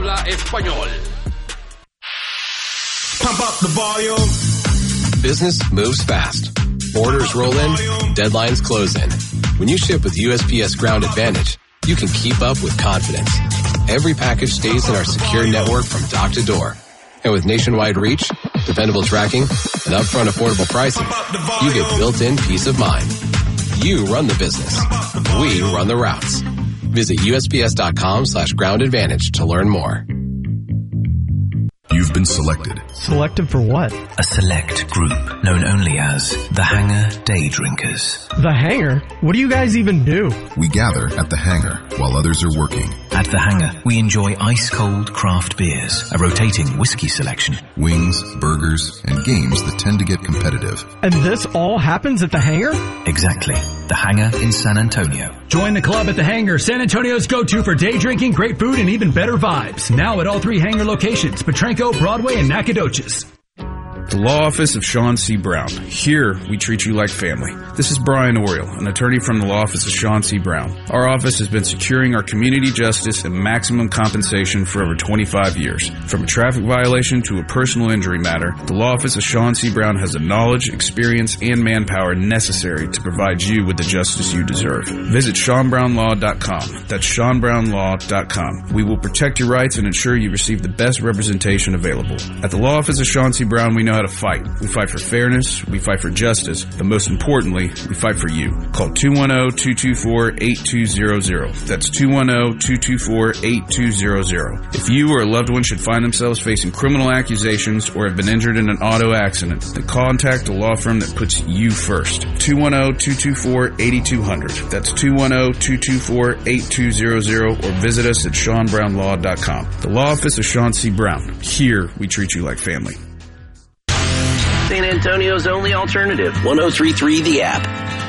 habla español. Pump up the volume. Business moves fast. Orders roll in, deadlines close in. When you ship with USPS Ground Advantage, you can keep up with confidence. Every package stays in our secure network from dock to door. And with nationwide reach, dependable tracking, and upfront affordable pricing, you get built-in peace of mind. You run the business. We run the routes. Visit USPS.com/Ground Advantage to learn more. You've been selected. Selected for what? A select group known only as the Hangar Day Drinkers. The Hangar? What do you guys even do? We gather at the Hangar while others are working. At the Hangar, we enjoy ice-cold craft beers, a rotating whiskey selection, wings, burgers, and games that tend to get competitive. And this all happens at the Hangar? Exactly. The Hangar in San Antonio. Join the club at the Hangar, San Antonio's go-to for day drinking, great food, and even better vibes. Now at all 3 Hangar locations, Petranco, Broadway, and Nacogdoches. The Law Office of Sean C. Brown. Here, we treat you like family. This is Brian Oriel, an attorney from the Law Office of Sean C. Brown. Our office has been securing our community justice and maximum compensation for over 25 years. From a traffic violation to a personal injury matter, the Law Office of Sean C. Brown has the knowledge, experience, and manpower necessary to provide you with the justice you deserve. Visit SeanBrownLaw.com. That's SeanBrownLaw.com. We will protect your rights and ensure you receive the best representation available. At the Law Office of Sean C. Brown, we know how to fight. We fight for fairness, we fight for justice, but most importantly, we fight for you. Call 210-224-8200. That's 210-224-8200. If you or a loved one should find themselves facing criminal accusations or have been injured in an auto accident, then contact a law firm that puts you first. 210-224-8200. That's 210-224-8200, or visit us at SeanBrownLaw.com. The Law Office of Sean C. Brown. Here, we treat you like family. San Antonio's only alternative, 103.3 The App.